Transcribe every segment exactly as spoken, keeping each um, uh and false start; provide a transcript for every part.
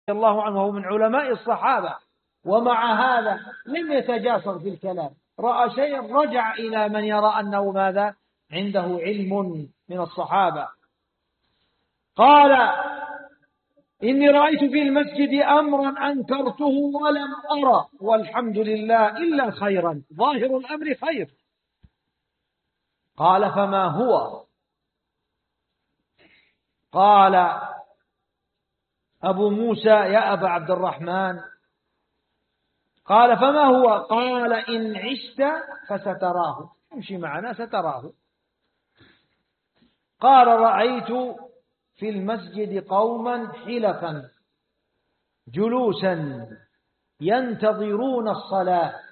الله عنه وهو من علماء الصحابة، ومع هذا لم يتجاسر في الكلام، رأى شيئا رجع إلى من يرى أنه ماذا عنده علم من الصحابة. قال: إني رأيت في المسجد أمرا أنكرته ولم أرى والحمد لله إلا خيرا، ظاهر الأمر خير. قال: فما هو؟ قال أبو موسى: يا أبا عبد الرحمن. قال: فما هو؟ قال: إن عشت فستراه، امشي معنا ستراه. قال: رأيت في المسجد قوما حلفا جلوسا ينتظرون الصلاة،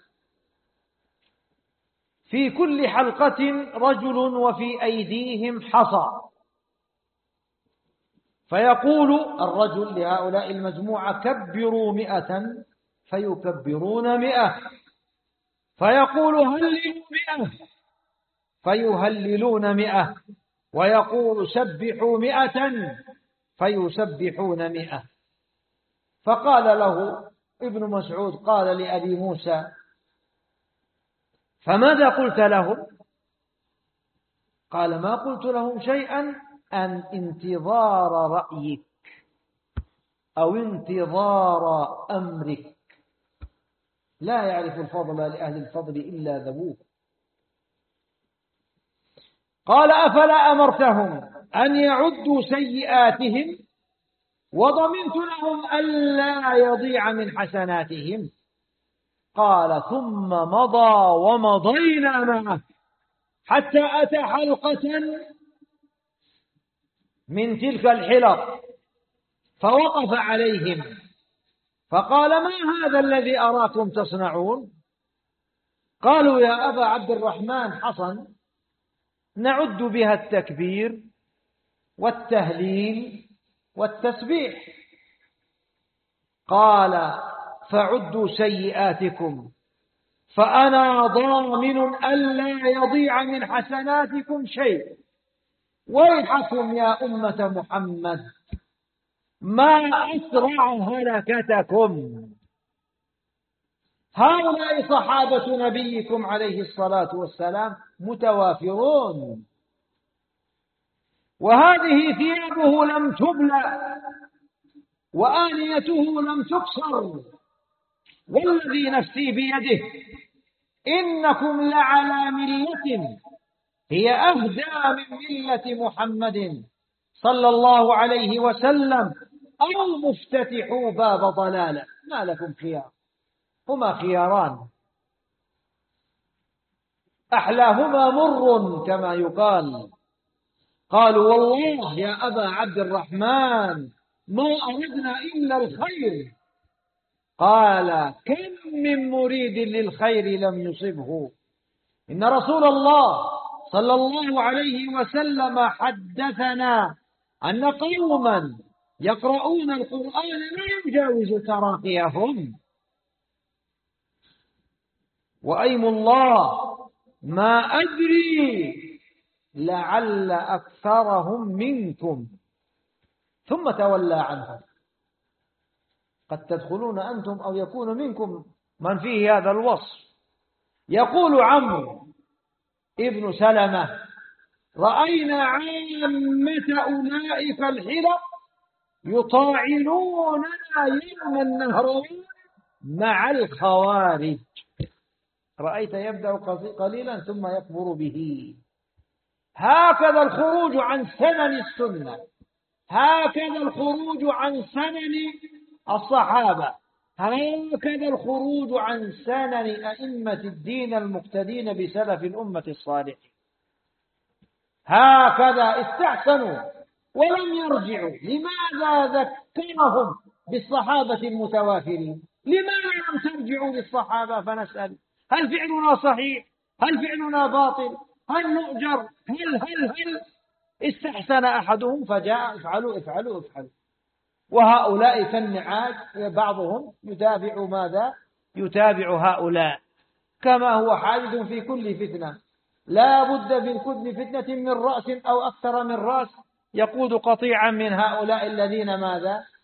في كل حلقة رجل وفي أيديهم حصى، فيقول الرجل لهؤلاء المجموعة: كبروا مئة، فيكبرون مئة، فيقول: هللوا مئة، فيهللون مئة، ويقول: سبحوا مئة، فيسبحون مئة. فقال له ابن مسعود، قال لأبي موسى: فماذا قلت لهم؟ قال: ما قلت لهم شيئا، أن انتظار رأيك أو انتظار أمرك، لا يعرف الفضل لأهل الفضل إلا ذووه. قال: أفلا أمرتهم أن يعدوا سيئاتهم وضمنت لهم ألا يضيع من حسناتهم؟ قال: ثم مضى ومضينا معه حتى أتى حلقة من تلك الحلق، فوقف عليهم فقال: ما هذا الذي أراكم تصنعون؟ قالوا: يا أبا عبد الرحمن، حصن نعد بها التكبير والتهليل والتسبيح. قال: فعدوا سيئاتكم فأنا ضامن ألا يضيع من حسناتكم شيء. ويحكم يا أمة محمد، ما أسرع هلكتكم. هؤلاء صحابة نبيكم عليه الصلاة والسلام متوافرون، وهذه ثيابه لم تبلى وآنيته لم تكسر، والذي نفسي بيده إنكم لعلى ملة هي أهدى من ملة محمد صلى الله عليه وسلم، أو مفتتحوا باب ضلالة، ما لكم خيار، هما خياران أحلاهما مر كما يقال. قالوا: والله يا أبا عبد الرحمن ما أردنا إلا الخير. قال: كم من مريد للخير لم يصبه. إن رسول الله صلى الله عليه وسلم حدثنا أن قوما يقرؤون القرآن لا يجاوز تراقيهم، وأيم الله ما أدري لعل أكثرهم منكم، ثم تولى عنهم. قد تدخلون أنتم أو يكون منكم من فيه هذا الوصف. يقول عمرو ابن سلمة: رأينا عامة أولئك الحلق يطاعنوننا يوم النهروان مع الخوارج. رأيت يبدأ قليلا ثم يكبر به. هكذا الخروج عن سنن السنة، هكذا الخروج عن سنن الصحابة، هكذا الخروج عن سنن أئمة الدين المقتدين بسلف الأمة الصالح. هكذا استحسنوا ولم يرجعوا. لماذا ذكرهم بالصحابة المتوافرين؟ لماذا لم ترجعوا للصحابة فنسأل: هل فعلنا صحيح؟ هل فعلنا باطل؟ هل نؤجر؟ هل هل هل استحسن أحدهم فجاء: افعلوا افعلوا افعلوا. وهؤلاء كالنعاج بعضهم يتابع ماذا؟ يتابع هؤلاء، كما هو حادث في كل فتنة. لا بد في كل فتنة من رأس أو أكثر من رأس يقود قطيعا من هؤلاء الذين ماذا؟